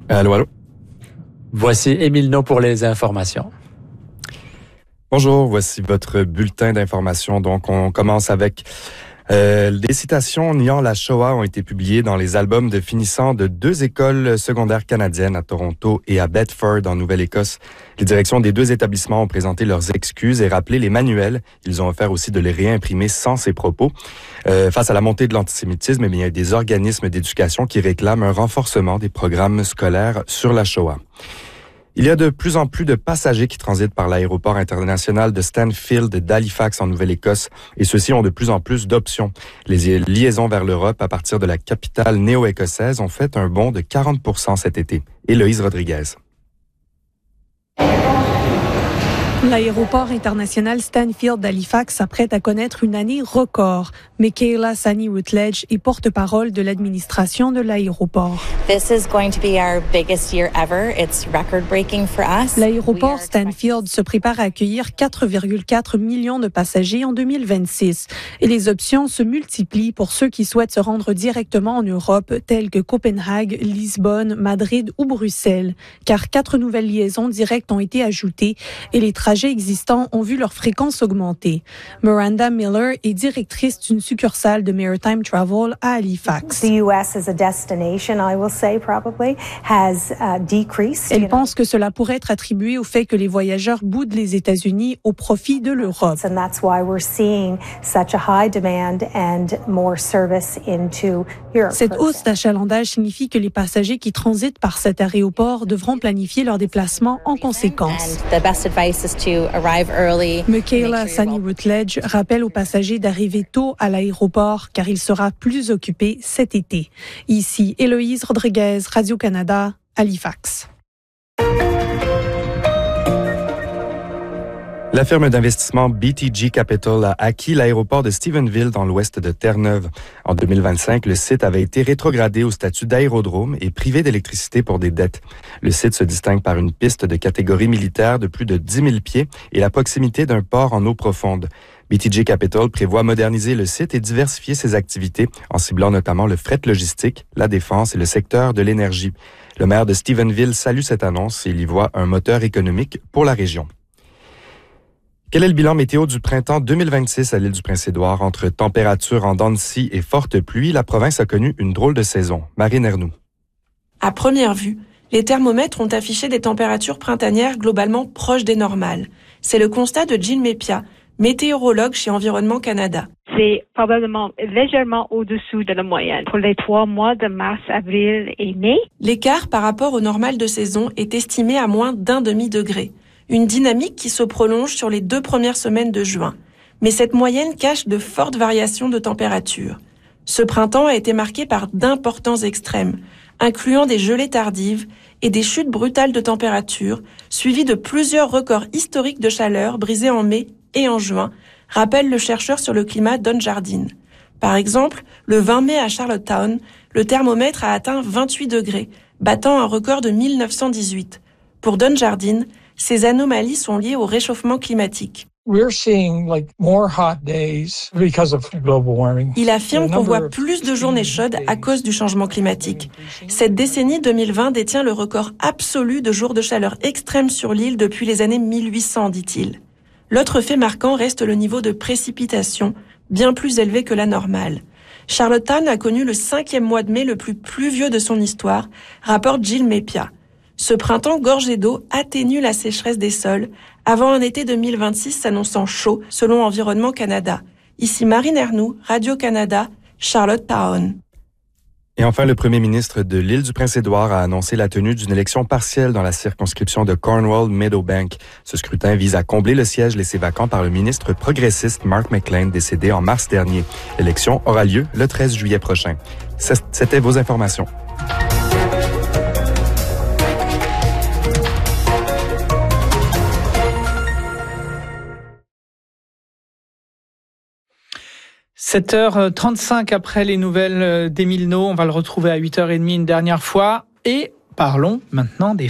Allô, allô. Voici Émile No pour les informations. Bonjour, voici votre bulletin d'information. Donc, on commence avec des citations niant la Shoah ont été publiées dans les albums de finissants de 2 écoles secondaires canadiennes à Toronto et à Bedford, en Nouvelle-Écosse. Les directions des 2 établissements ont présenté leurs excuses et rappelé les manuels. Ils ont offert aussi de les réimprimer sans ces propos. Face à la montée de l'antisémitisme, il y a des organismes d'éducation qui réclament un renforcement des programmes scolaires sur la Shoah. Il y a de plus en plus de passagers qui transitent par l'aéroport international de Stanfield d'Halifax en Nouvelle-Écosse et ceux-ci ont de plus en plus d'options. Les liaisons vers l'Europe à partir de la capitale néo-écossaise ont fait un bond de 40% cet été. Héloïse Rodriguez. L'aéroport international Stanfield d'Halifax s'apprête à connaître une année record. Michaela Sani Rutledge est porte-parole de l'administration de l'aéroport. This is going to be our biggest year ever. It's record-breaking for us. L'aéroport Stanfield se prépare à accueillir 4,4 millions de passagers en 2026. Et les options se multiplient pour ceux qui souhaitent se rendre directement en Europe, tels que Copenhague, Lisbonne, Madrid ou Bruxelles. Car 4 nouvelles liaisons directes ont été ajoutées et les trajets existants ont vu leur fréquence augmenter. Miranda Miller est directrice d'une succursale de Maritime Travel à Halifax. The US as a destination, I will say probably, has decreased. Elle pense que cela pourrait être attribué au fait que les voyageurs boudent les États-Unis au profit de l'Europe. And that's why we're seeing such a high demand and more service into Europe. Cette hausse d'achalandage signifie que les passagers qui transitent par cet aéroport devront planifier leur déplacement en conséquence. And the best advice is to arrive early. Michaela Sani Rutledge rappelle aux passagers d'arriver tôt à l'aéroport car il sera plus occupé cet été. Ici, Héloïse Rodriguez, Radio-Canada, Halifax. La firme d'investissement BTG Capital a acquis l'aéroport de Stephenville dans l'ouest de Terre-Neuve. En 2025, le site avait été rétrogradé au statut d'aérodrome et privé d'électricité pour des dettes. Le site se distingue par une piste de catégorie militaire de plus de 10 000 pieds et la proximité d'un port en eau profonde. BTG Capital prévoit moderniser le site et diversifier ses activités en ciblant notamment le fret logistique, la défense et le secteur de l'énergie. Le maire de Stephenville salue cette annonce et il y voit un moteur économique pour la région. Quel est le bilan météo du printemps 2026 à l'île du Prince-Édouard? Entre températures en dents de scie et fortes pluies, la province a connu une drôle de saison. Marine Ernoux. À première vue, les thermomètres ont affiché des températures printanières globalement proches des normales. C'est le constat de Jill Mepia, météorologue chez Environnement Canada. C'est probablement légèrement au-dessous de la moyenne pour les 3 mois de mars, avril et mai. L'écart par rapport au normal de saison est estimé à moins d'1/2 degré. Une dynamique qui se prolonge sur les 2 premières semaines de juin. Mais cette moyenne cache de fortes variations de température. Ce printemps a été marqué par d'importants extrêmes, incluant des gelées tardives et des chutes brutales de température, suivies de plusieurs records historiques de chaleur brisés en mai et en juin, rappelle le chercheur sur le climat Don Jardine. Par exemple, le 20 mai à Charlottetown, le thermomètre a atteint 28 degrés, battant un record de 1918. Pour Don Jardine, ces anomalies sont liées au réchauffement climatique. Il affirme qu'on voit plus de journées chaudes à cause du changement climatique. Cette décennie 2020 détient le record absolu de jours de chaleur extrême sur l'île depuis les années 1800, dit-il. L'autre fait marquant reste le niveau de précipitation, bien plus élevé que la normale. Charlottetown a connu le 5e mois de mai le plus pluvieux de son histoire, rapporte Jill Mepia. Ce printemps gorgé d'eau atténue la sécheresse des sols, avant un été 2026 s'annonçant chaud, selon Environnement Canada. Ici Marine Ernoux, Radio-Canada, Charlottetown. Et enfin, le premier ministre de l'île du Prince-Édouard a annoncé la tenue d'une élection partielle dans la circonscription de Cornwall-Meadowbank. Ce scrutin vise à combler le siège laissé vacant par le ministre progressiste Mark McLean, décédé en mars dernier. L'élection aura lieu le 13 juillet prochain. C'était vos informations. « 7h35 après les nouvelles d'Émile No. On va le retrouver à 8h30 une dernière fois. Et parlons maintenant des